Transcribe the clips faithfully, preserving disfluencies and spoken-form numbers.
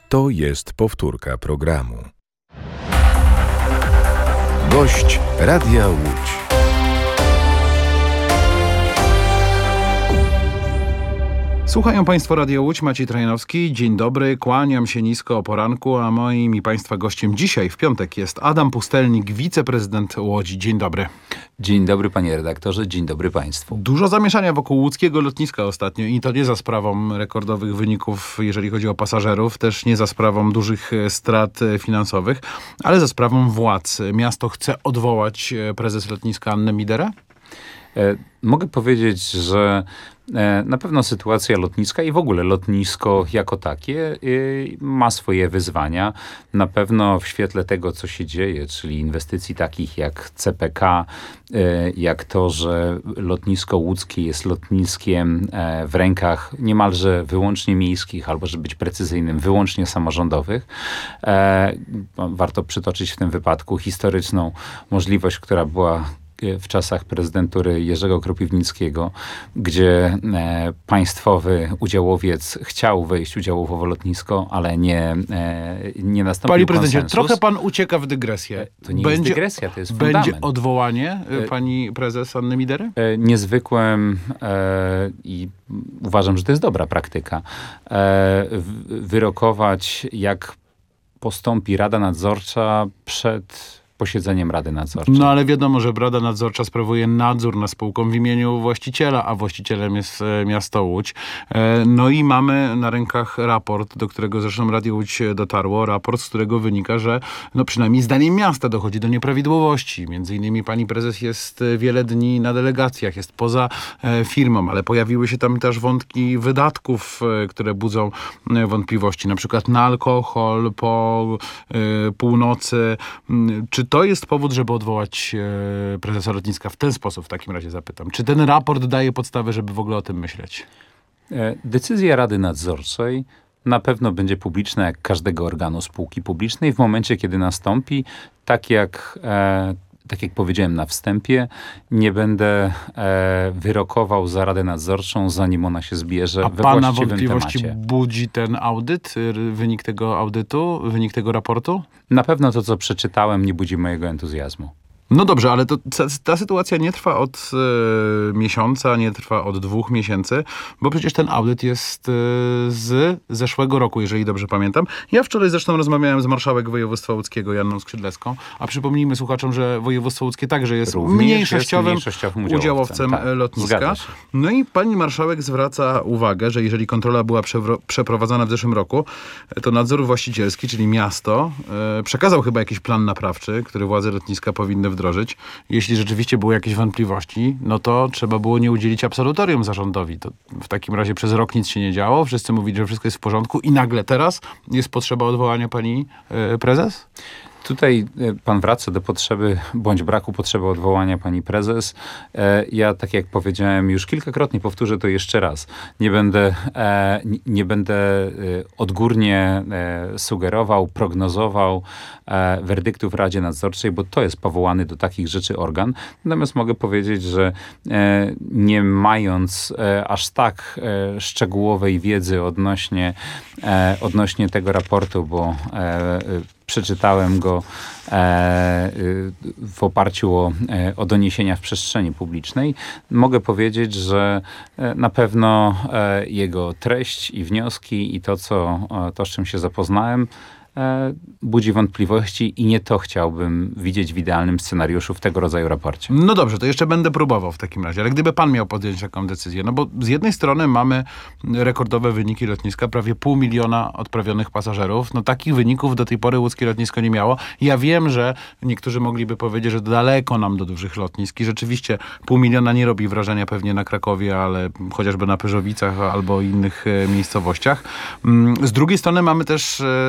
To jest powtórka programu. Gość Radia Łódź. Słuchają Państwo Radio Łódź, Maciej Trajanowski. Dzień dobry, kłaniam się nisko o poranku, a moim i Państwa gościem dzisiaj w piątek jest Adam Pustelnik, wiceprezydent Łodzi. Dzień dobry. Dzień dobry panie redaktorze, dzień dobry państwu. Dużo zamieszania wokół łódzkiego lotniska ostatnio i to nie za sprawą rekordowych wyników, jeżeli chodzi o pasażerów, też nie za sprawą dużych strat finansowych, ale za sprawą władz. Miasto chce odwołać prezes lotniska Annę Miderę? E, mogę powiedzieć, że e, na pewno sytuacja lotniska i w ogóle lotnisko jako takie y, ma swoje wyzwania. Na pewno w świetle tego, co się dzieje, czyli inwestycji takich jak C P K, y, jak to, że lotnisko łódzkie jest lotniskiem e, w rękach niemalże wyłącznie miejskich, albo żeby być precyzyjnym, wyłącznie samorządowych. E, warto przytoczyć w tym wypadku historyczną możliwość, która była w czasach prezydentury Jerzego Kropiwnickiego, gdzie e, państwowy udziałowiec chciał wejść udziałowo w lotnisko, ale nie, e, nie nastąpił Panie prezydencie, konsensus. trochę pan ucieka w dygresję. To nie będzie, jest dygresja, to jest fundament. Będzie odwołanie e, pani prezes Anny Midery? E, niezwykłem e, i uważam, że to jest dobra praktyka. E, w, wyrokować, jak postąpi Rada Nadzorcza przed posiedzeniem Rady Nadzorczej. No ale wiadomo, że Rada Nadzorcza sprawuje nadzór nad spółką w imieniu właściciela, a właścicielem jest e, miasto Łódź. E, no i mamy na rękach raport, do którego zresztą Radio Łódź dotarło, raport, z którego wynika, że no przynajmniej zdaniem miasta dochodzi do nieprawidłowości. Między innymi pani prezes jest wiele dni na delegacjach, jest poza e, firmą, ale pojawiły się tam też wątki wydatków, e, które budzą e, wątpliwości, na przykład na alkohol po e, północy. Czy to jest powód, żeby odwołać e, prezesa lotniska w ten sposób, w takim razie zapytam? Czy ten raport daje podstawę, żeby w ogóle o tym myśleć? E, decyzja Rady Nadzorczej na pewno będzie publiczna jak każdego organu spółki publicznej w momencie, kiedy nastąpi, tak jak e, tak jak powiedziałem na wstępie, nie będę e, wyrokował za Radę Nadzorczą, zanim ona się zbierze A we pana właściwym wątpliwości temacie. budzi ten audyt, wynik tego audytu, wynik tego raportu? Na pewno to, co przeczytałem, nie budzi mojego entuzjazmu. No dobrze, ale to, ta, ta sytuacja nie trwa od e, miesiąca, nie trwa od dwóch miesięcy, bo przecież ten audyt jest e, z zeszłego roku, jeżeli dobrze pamiętam. Ja wczoraj zresztą rozmawiałem z marszałek województwa łódzkiego, Janną Skrzydlewską, a przypomnijmy słuchaczom, że województwo łódzkie także jest Również mniejszościowym, jest mniejszościowym udziałowcem, udziałowcem tak, lotniska. No i pani marszałek zwraca uwagę, że jeżeli kontrola była przewro- przeprowadzana w zeszłym roku, to nadzór właścicielski, czyli miasto, e, przekazał chyba jakiś plan naprawczy, który władze lotniska powinny wdrożyć. Wdrożyć. Jeśli rzeczywiście były jakieś wątpliwości, no to trzeba było nie udzielić absolutorium zarządowi. To w takim razie przez rok nic się nie działo. Wszyscy mówili, że wszystko jest w porządku i nagle teraz jest potrzeba odwołania pani yy, prezes? Tutaj pan wraca do potrzeby, bądź braku potrzeby odwołania pani prezes. E, ja, tak jak powiedziałem, już kilkakrotnie powtórzę to jeszcze raz. Nie będę, e, nie będę e, odgórnie e, sugerował, prognozował e, werdyktów w Radzie Nadzorczej, bo to jest powołany do takich rzeczy organ. Natomiast mogę powiedzieć, że e, nie mając e, aż tak e, szczegółowej wiedzy odnośnie, e, odnośnie tego raportu, bo e, przeczytałem go e, w oparciu o, o doniesienia w przestrzeni publicznej. Mogę powiedzieć, że na pewno e, jego treść i wnioski i to, co, to, z czym się zapoznałem, e, budzi wątpliwości i nie to chciałbym widzieć w idealnym scenariuszu w tego rodzaju raporcie. No dobrze, to jeszcze będę próbował w takim razie. Ale gdyby pan miał podjąć taką decyzję, no bo z jednej strony mamy rekordowe wyniki lotniska, prawie pół miliona odprawionych pasażerów. No takich wyników do tej pory łódzkie lotnisko nie miało. Ja wiem, że niektórzy mogliby powiedzieć, że daleko nam do dużych lotnisk i rzeczywiście pół miliona nie robi wrażenia pewnie na Krakowie, ale chociażby na Pyrzowicach albo innych e, miejscowościach. Z drugiej strony mamy też e, spore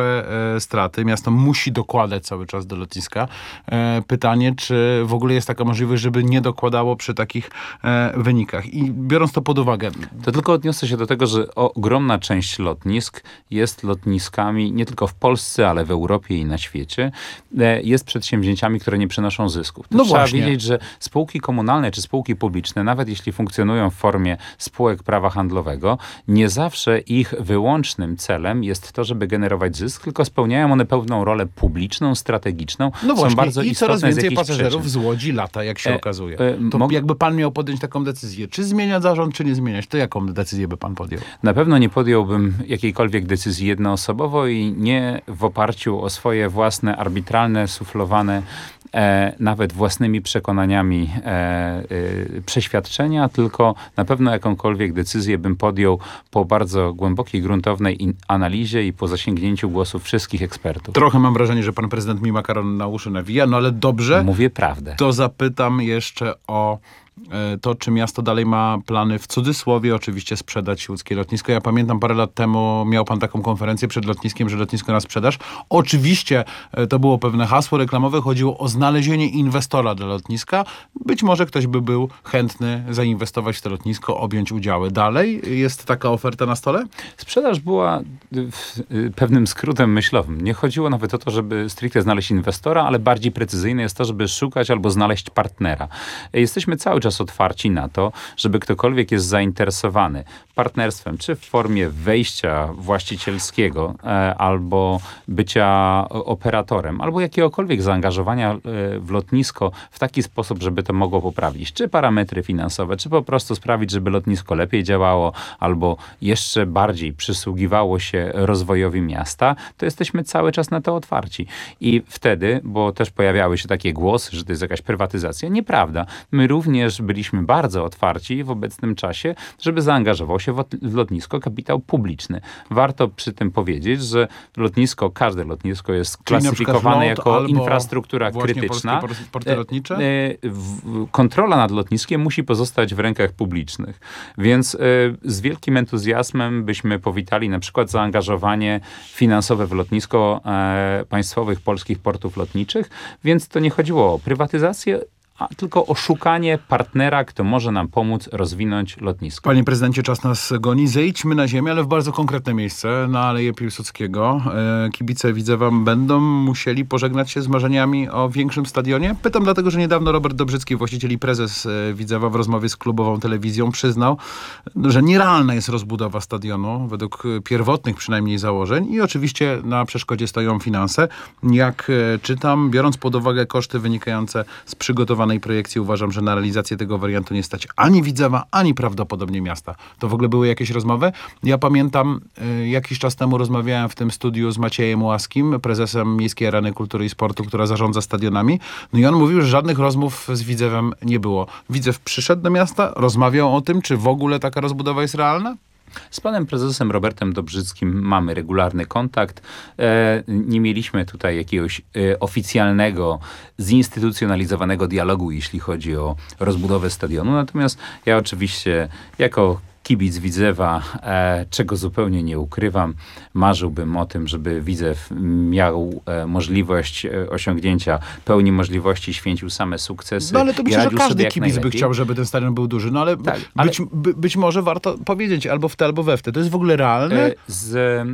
spore e, straty. Miasto musi dokładać cały czas do lotniska. E, pytanie, czy w ogóle jest taka możliwość, żeby nie dokładało przy takich e, wynikach. I biorąc to pod uwagę... To tylko odniosę się do tego, że ogromna część lotnisk jest lotniskami nie tylko w Polsce, ale w Europie i na świecie. E, jest przedsięwzięciami, które nie przynoszą zysków. To no trzeba właśnie. wiedzieć, że spółki komunalne czy spółki publiczne, nawet jeśli funkcjonują w formie spółek prawa handlowego, nie zawsze ich wyłącznym celem jest to, żeby generować zysk, tylko spełniają one pewną rolę publiczną, strategiczną. No właśnie, są bardzo i coraz istotne z więcej jakichś pasażerów przyczyn. z Łodzi lata, jak się E, okazuje. e, To mog- jakby pan miał podjąć taką decyzję, czy zmieniać zarząd, czy nie zmieniać, to jaką decyzję by pan podjął? Na pewno nie podjąłbym jakiejkolwiek decyzji jednoosobowo i nie w oparciu o swoje własne, arbitralne, suflowane, e, nawet własnymi przekonaniami e, e, przeświadczenia, tylko na pewno jakąkolwiek decyzję bym podjął po bardzo głębokiej, gruntownej in- analizie i po zasięgnięciu głosów wszystkich ekspertów. Trochę mam wrażenie, że pan prezydent mi makaron na uszy nawija, no ale dobrze. Mówię prawdę. To zapytam jeszcze o e, to, czy miasto dalej ma plany, w cudzysłowie oczywiście, sprzedać łódzkie lotnisko. Ja pamiętam, parę lat temu miał pan taką konferencję przed lotniskiem, że lotnisko na sprzedaż. Oczywiście e, to było pewne hasło reklamowe, chodziło o znalezienie inwestora dla lotniska. Być może ktoś by był chętny zainwestować w to lotnisko, objąć udziały. Dalej jest taka oferta na stole? Sprzedaż była y, y, pewnym skrótem myślowym. Nie chodziło nawet o to, żeby stricte znaleźć inwestora, ale bardziej precyzyjne jest to, żeby szukać albo znaleźć partnera. Jesteśmy cały czas otwarci na to, żeby ktokolwiek jest zainteresowany partnerstwem, czy w formie wejścia właścicielskiego, e, albo bycia operatorem, albo jakiegokolwiek zaangażowania e, w lotnisko w taki sposób, żeby to mogło poprawić, czy parametry finansowe, czy po prostu sprawić, żeby lotnisko lepiej działało, albo jeszcze bardziej przysługiwało się rozwojowi miasta, to jesteśmy cały czas na to otwarci. I wtedy, bo też pojawiały się takie głosy, że to jest jakaś prywatyzacja, nieprawda. My również byliśmy bardzo otwarci w obecnym czasie, żeby zaangażował się w lotnisko kapitał publiczny. Warto przy tym powiedzieć, że lotnisko, każde lotnisko jest Czyli na przykład klasyfikowane LOT jako albo infrastruktura właśnie krytyczna. polskie por- porty lotnicze? E, e, w- Kontrola nad lotniskiem musi pozostać w rękach publicznych. Więc e, z wielkim entuzjazmem byśmy powitali na przykład zaangażowanie finansowe w lotnisko e, państwowych polskich portów lotniczych, więc to nie chodziło o prywatyzację, a tylko o szukanie partnera, kto może nam pomóc rozwinąć lotnisko. Panie prezydencie, czas nas goni. Zejdźmy na ziemię, ale w bardzo konkretne miejsce, na Aleję Piłsudskiego. E, kibice Widzewa będą musieli pożegnać się z marzeniami o większym stadionie? Pytam dlatego, że niedawno Robert Dobrzycki, właściciel i prezes e, Widzewa, w rozmowie z klubową telewizją przyznał, że nierealna jest rozbudowa stadionu, według pierwotnych przynajmniej założeń, i oczywiście na przeszkodzie stoją finanse. Jak e, czytam, biorąc pod uwagę koszty wynikające z przygotowania projekcji, uważam, że na realizację tego wariantu nie stać ani Widzewa, ani prawdopodobnie miasta. To w ogóle były jakieś rozmowy? Ja pamiętam, y, jakiś czas temu rozmawiałem w tym studiu z Maciejem Łaskim, prezesem Miejskiej Areny Kultury i Sportu, która zarządza stadionami. No i on mówił, że żadnych rozmów z Widzewem nie było. Widzew przyszedł do miasta, rozmawiał o tym, czy w ogóle taka rozbudowa jest realna? Z panem prezesem Robertem Dobrzyckim mamy regularny kontakt. E, nie mieliśmy tutaj jakiegoś e, oficjalnego, zinstytucjonalizowanego dialogu, jeśli chodzi o rozbudowę stadionu. Natomiast ja oczywiście jako kibic Widzewa, e, czego zupełnie nie ukrywam, marzyłbym o tym, żeby Widzew miał e, możliwość e, osiągnięcia pełni możliwości, święcił same sukcesy. No ale to i myślę, że radził każdy sobie jak kibic by najlepiej. chciał, żeby ten stadion był duży. No ale, Tak, ale- być, by, być może warto powiedzieć albo w te, albo we w te. To jest w ogóle realne? E, Z, e,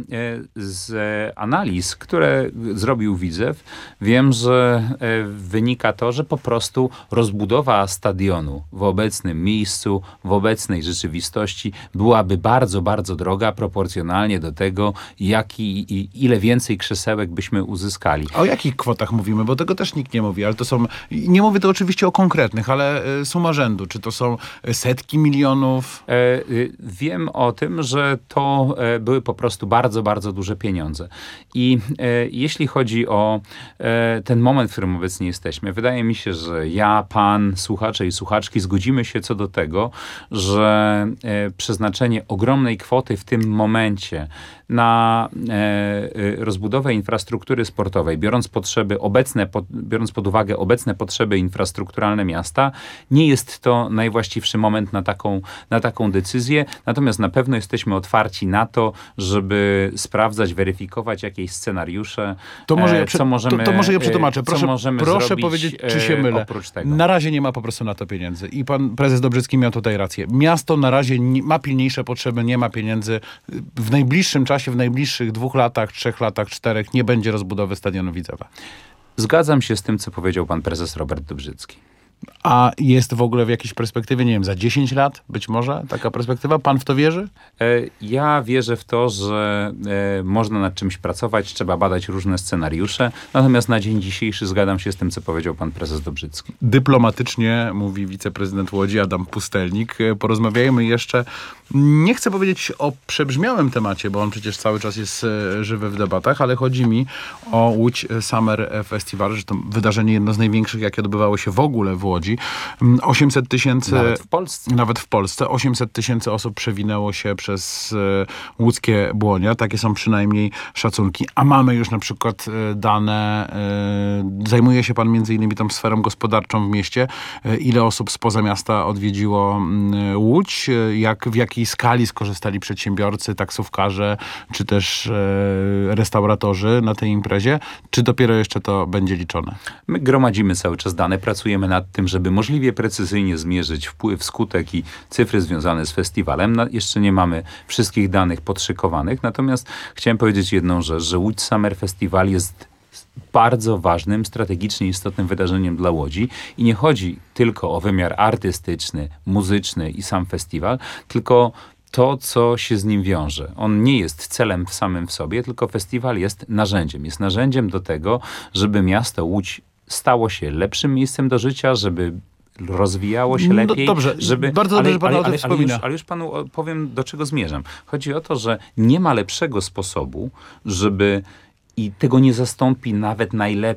z analiz, które zrobił Widzew, wiem, że e, wynika to, że po prostu rozbudowa stadionu w obecnym miejscu, w obecnej rzeczywistości byłaby bardzo, bardzo droga proporcjonalnie do tego, jaki, i, ile więcej krzesełek byśmy uzyskali. O jakich kwotach mówimy? Bo tego też nikt nie mówi, ale to są, nie mówię to oczywiście o konkretnych, ale y, suma rzędu. Czy to są setki milionów? E, y, Wiem o tym, że to e, były po prostu bardzo, bardzo duże pieniądze. I e, jeśli chodzi o e, ten moment, w którym obecnie jesteśmy, wydaje mi się, że ja, pan, słuchacze i słuchaczki zgodzimy się co do tego, że e, przeznaczenie ogromnej kwoty w tym momencie na e, e, rozbudowę infrastruktury sportowej, biorąc potrzeby obecne, po, biorąc pod uwagę obecne potrzeby infrastrukturalne miasta, nie jest to najwłaściwszy moment na taką, na taką decyzję. Natomiast na pewno jesteśmy otwarci na to, żeby sprawdzać, weryfikować jakieś scenariusze, To może ja, e, prze, co możemy, to, to może ja przetłumaczę. co Proszę, możemy proszę zrobić, powiedzieć, czy się e, mylę. oprócz tego. Na razie nie ma po prostu na to pieniędzy. I pan prezes Dobrzycki miał tutaj rację. Miasto na razie nie, ma pilniejsze potrzeby, nie ma pieniędzy. W najbliższym czasie, w najbliższych dwóch latach, trzech latach, czterech nie będzie rozbudowy stadionu Widzewa. Zgadzam się z tym, co powiedział pan prezes Robert Dobrzycki. A jest w ogóle w jakiejś perspektywie, nie wiem, za dziesięć lat być może taka perspektywa? Pan w to wierzy? E, Ja wierzę w to, że e, można nad czymś pracować, trzeba badać różne scenariusze, natomiast na dzień dzisiejszy zgadzam się z tym, co powiedział pan prezes Dobrzycki. Dyplomatycznie, mówi wiceprezydent Łodzi Adam Pustelnik. Porozmawiajmy jeszcze, nie chcę powiedzieć o przebrzmiałym temacie, bo on przecież cały czas jest e, żywy w debatach, ale chodzi mi o Łódź Summer Festival, że to wydarzenie jedno z największych, jakie odbywało się w ogóle w Łodzi. osiemset tysięcy... Nawet w Polsce. Nawet w Polsce. osiemset tysięcy osób przewinęło się przez e, łódzkie Błonia. Takie są przynajmniej szacunki. A mamy już na przykład e, dane, e, zajmuje się pan między innymi tą sferą gospodarczą w mieście. E, ile osób spoza miasta odwiedziło m, Łódź? E, jak, w jakiej skali skorzystali przedsiębiorcy, taksówkarze, czy też e, restauratorzy na tej imprezie? Czy dopiero jeszcze to będzie liczone? My gromadzimy cały czas dane, pracujemy nad tym, żeby możliwie precyzyjnie zmierzyć wpływ, skutek i cyfry związane z festiwalem. No, jeszcze nie mamy wszystkich danych podszykowanych, natomiast chciałem powiedzieć jedną rzecz, że Łódź Summer Festival jest bardzo ważnym, strategicznie istotnym wydarzeniem dla Łodzi i nie chodzi tylko o wymiar artystyczny, muzyczny i sam festiwal, tylko to, co się z nim wiąże. On nie jest celem w samym w sobie, tylko festiwal jest narzędziem. Jest narzędziem do tego, żeby miasto Łódź stało się lepszym miejscem do życia, żeby rozwijało się No lepiej. dobrze, żeby, bardzo dobrze, że pan o tym wspomina. Ale już, ale już panu powiem, do czego zmierzam. Chodzi o to, że nie ma lepszego sposobu, żeby i tego nie zastąpi nawet najlepszy